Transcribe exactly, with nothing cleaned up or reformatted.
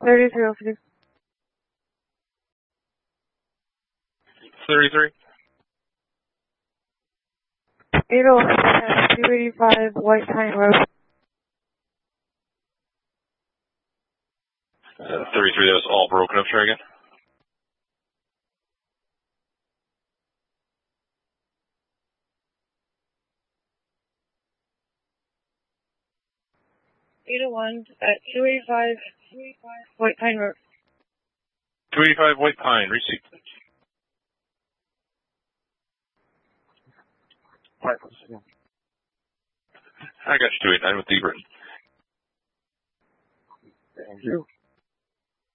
thirty-three oh three. thirty-three. eight oh one, two eighty-five White Pine Road. Uh, thirty-three, that was all broken up. Try again. eight oh one at two eighty-five White Pine Road. two eighty-five White Pine, receipt. Right. I got you two eighty-nine with the written. Thank you.